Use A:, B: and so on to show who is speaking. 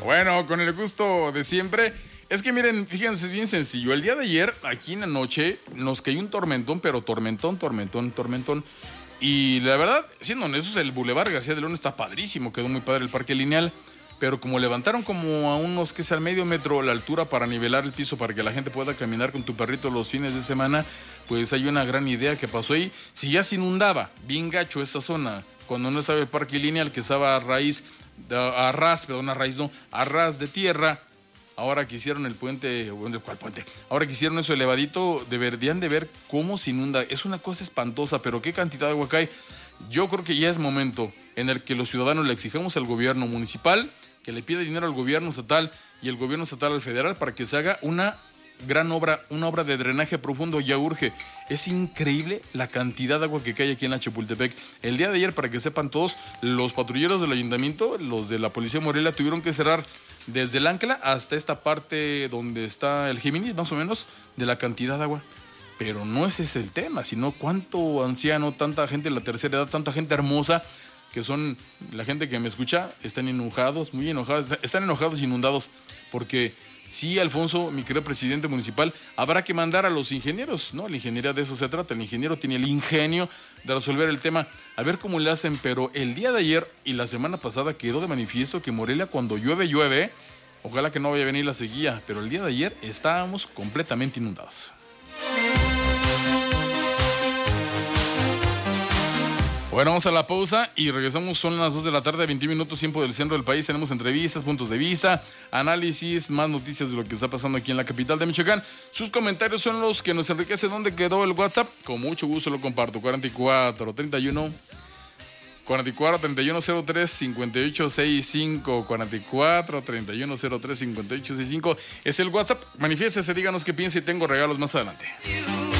A: Bueno, con el gusto de siempre. Es que miren, fíjense, es bien sencillo. El día de ayer, aquí en la noche, nos cayó un tormentón, pero tormentón. Y la verdad, siendo honestos, el Boulevard García de León está padrísimo. Quedó muy padre el parque lineal. Pero como levantaron como a unos, que sea, medio metro la altura para nivelar el piso para que la gente pueda caminar con tu perrito los fines de semana, pues hay una gran idea que pasó ahí. Si ya se inundaba bien gacho esa zona, cuando no estaba el parque lineal, que estaba a ras de tierra, ahora que hicieron el puente, ¿cuál puente? Ahora que hicieron eso elevadito, deberían de ver cómo se inunda. Es una cosa espantosa, pero qué cantidad de agua cae. Yo creo que ya es momento en el que los ciudadanos le exijamos al gobierno municipal que le pida dinero al gobierno estatal y el gobierno estatal al federal para que se haga una gran obra, una obra de drenaje profundo. Ya urge. Es increíble la cantidad de agua que cae aquí en la Chapultepec. El día de ayer, para que sepan todos, los patrulleros del ayuntamiento, los de la policía Morelia, tuvieron que cerrar desde el Ancla hasta esta parte donde está el Géminis, más o menos, de la cantidad de agua. Pero no ese es el tema, sino cuánto anciano, tanta gente de la tercera edad, tanta gente hermosa, que son la gente que me escucha, están enojados, muy enojados, están enojados, inundados, porque sí, Alfonso, mi querido presidente municipal, habrá que mandar a los ingenieros, ¿no? La ingeniería de eso se trata, el ingeniero tiene el ingenio de resolver el tema, a ver cómo le hacen, pero el día de ayer y la semana pasada quedó de manifiesto que Morelia cuando llueve, ojalá que no vaya a venir la sequía, pero el día de ayer estábamos completamente inundados. Bueno, vamos a la pausa y regresamos. Son las 2 de la tarde, 21 minutos, tiempo del centro del país. Tenemos entrevistas, puntos de vista, análisis, más noticias de lo que está pasando aquí en la capital de Michoacán. Sus comentarios son los que nos enriquecen. ¿Dónde quedó el WhatsApp? Con mucho gusto lo comparto. 4431 03 5865 443103 5865 es el WhatsApp. Manifiéstese, díganos qué piensa y tengo regalos más adelante.